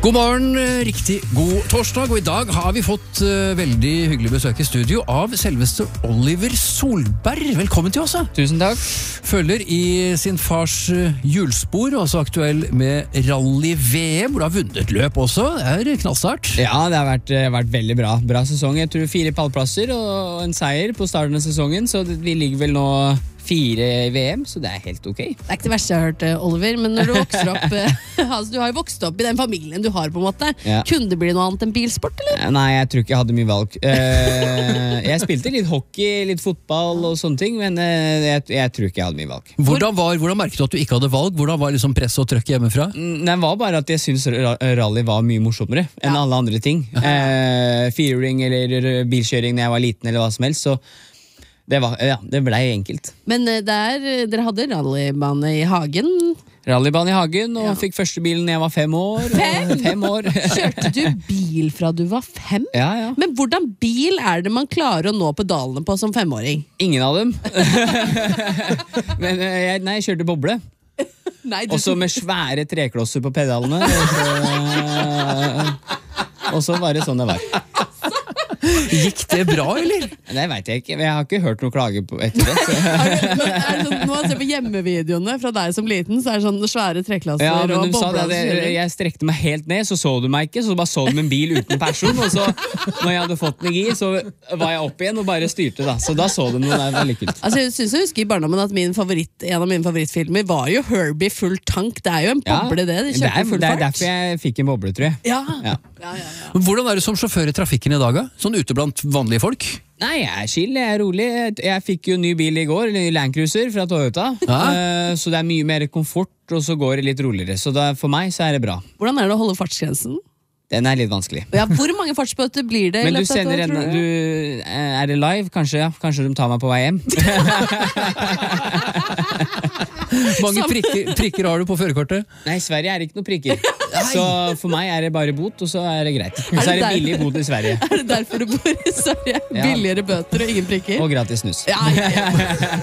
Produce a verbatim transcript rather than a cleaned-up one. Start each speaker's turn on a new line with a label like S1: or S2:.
S1: God morgen, riktig god torsdag, og i dag har vi fått uh, veldig hyggelig besøk i studio av selveste Oliver Solberg. Velkommen til oss.
S2: Tusen takk.
S1: Følger i sin fars uh, hjulspor, også aktuell med rally-V M, hvor du har vunnet løp også. Det er knallstart.
S2: Ja, det har vært, vært veldig bra. Bra sesong. Jeg tror fire pallplasser og en seier på starten av sesongen, så vi ligger vel nå fire i V M, så det er helt ok.
S3: Det er ikke det verste jeg har hørt, Oliver, men når du vokser opp altså, du har jo vokst opp i den familien du har på en måte.
S2: Ja.
S3: Kunne det bli noe annet enn bilsport, eller?
S2: Nei, jeg tror ikke jeg hadde mye valg. Uh, jeg spilte litt hockey, litt fotball og sånne ting, men uh, jeg, jeg tror ikke jeg hadde mye valg.
S1: Hvordan, var, hvordan merket du at du ikke hadde valg? Hvordan var liksom press og trøkk hjemmefra?
S2: Mm, det var bare at jeg synes rally var mye morsommere enn
S3: Ja.
S2: alle andre ting. Uh, Firehjuling eller bilkjøring når jeg var liten eller hva som helst, så det, var, ja, det ble enkelt.
S3: Men uh, der, dere hadde rallybane i hagen.
S2: Rallybane i hagen, og
S3: Ja.
S2: fikk første bilen da jeg var fem år.
S3: Fem?
S2: fem år.
S3: Kjørte du bil fra du var fem?
S2: Ja, ja.
S3: Men hvordan bil er det man klarer å nå pedalene på som femåring?
S2: Ingen av dem. Men eh, jeg, nei, jeg kjørte boble.
S3: Nei, du
S2: Også med svære treklosser på pedalene. Og så, og så var det sånn det var.
S1: Gikk det bra, eller?
S2: Det vet jeg ikke. Jeg har ikke hørt noe klage på etter det. Så.
S3: Er det, er det sånn, når man ser på hjemmevideoene fra deg som liten, så er det sånn svære treklasser
S2: Ja, men
S3: og
S2: de sa det,
S3: bobler.
S2: det, jeg strekte meg helt ned, så så du meg ikke. Så bare så du en bil uten person. Og så, når jeg hadde fått den i gir, så var jeg opp igjen og bare styrte. Da. Så da så du noe der, veldig kult.
S3: Altså, jeg synes jeg husker i barndommen at min favoritt, en av mine favorittfilmer var jo Herbie full tank. Det er jo en boble, det. De
S2: det,
S3: kjørte
S2: er,
S3: full
S2: det er
S3: fart.
S2: derfor jeg fikk en boble, tror jeg.
S3: Ja.
S2: Ja.
S3: Ja, ja, ja.
S1: Hvordan er du som sjåfør i trafikken i dag, da? Sånn ute blant vanlige folk?
S2: Nei, jeg er chill, jeg er rolig. Jeg fikk jo en ny bil i går, en ny Land Cruiser fra Toyota.
S1: Ja.
S2: Eh, Så det er mye mer komfort, og så går det litt roligere. Så da, for meg så er det bra.
S3: Hvordan er det å holde fartsgrensen?
S2: Den er litt vanskelig.
S3: Ja, hvor mange fartsbøter blir det? i
S2: Men du
S3: løpet av et
S2: sender
S3: år,
S2: en,
S3: tror du?
S2: du, eh, er det live? Kanskje, ja. Kanskje de tar meg på vei hjem.
S1: Mange
S3: Sam-
S1: prikker, prikker har du på førerkortet?
S2: Nei, i Sverige er det ikke noe prikker. Så for meg er det bare bot, og så er det greit. Så
S3: det
S2: er det
S3: der-
S2: billig bot i Sverige.
S3: Er det derfor du bor i Sverige?
S2: Ja.
S3: Billigere bøter og ingen prikker?
S2: Og gratis snus.
S3: Ja, ja, ja.